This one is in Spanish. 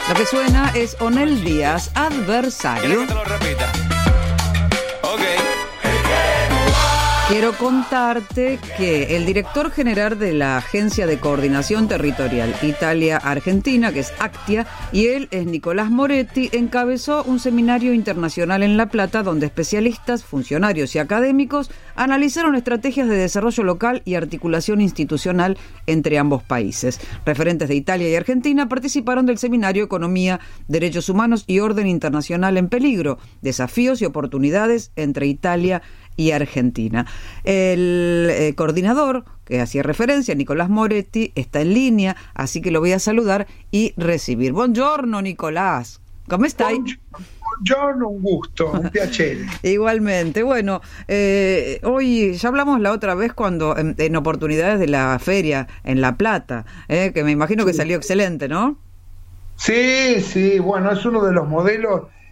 Lo que suena es Onel Díaz, Adversario. ¿Quieres que te lo repita? Ok. Quiero contarte que el director general de la Agencia de Coordinación Territorial Italia-Argentina, que es ACTIA, y él es Nicolás Moretti, encabezó un seminario internacional en La Plata donde especialistas, funcionarios y académicos analizaron estrategias de desarrollo local y articulación institucional entre ambos países. Referentes de Italia y Argentina participaron del seminario Economía, Derechos Humanos y Orden Internacional en Peligro, Desafíos y Oportunidades entre Italia y Argentina. El coordinador que hacía referencia, Nicolás Moretti, está en línea, así que lo voy a saludar y recibir. Buongiorno, Nicolás. ¿Cómo está? Buongiorno, un gusto, un piacere. Igualmente. Bueno, hoy ya hablamos la otra vez cuando en oportunidades de la feria en La Plata, que me imagino que salió excelente, ¿no? Sí, bueno, es uno de los modelos